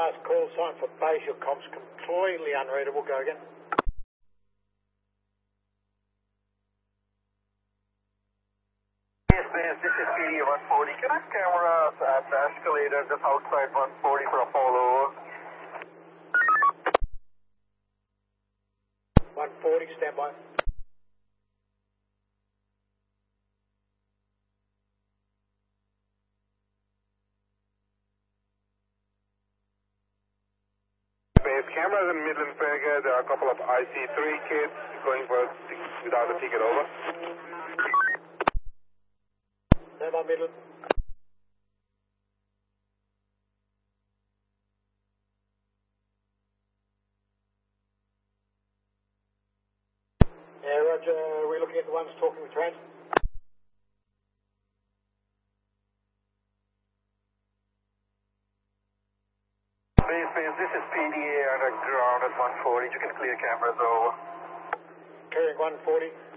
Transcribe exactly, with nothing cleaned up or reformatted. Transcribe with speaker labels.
Speaker 1: last call sign for base. Your comp's completely unreadable. Go again.
Speaker 2: Yes, base, this is P D A one forty. Can I have cameras at the escalator just outside one forty for a follow?
Speaker 1: one forty, stand by.
Speaker 2: Base cameras in Midland Fairgate. There are a couple of I C three kids going for without a ticket. Over.
Speaker 1: Stand by, Midland. Yeah, Roger. We're looking at the ones talking with trains.
Speaker 2: Base, base, this is P D A underground at one forty. You can clear cameras over.
Speaker 1: Carrying one forty.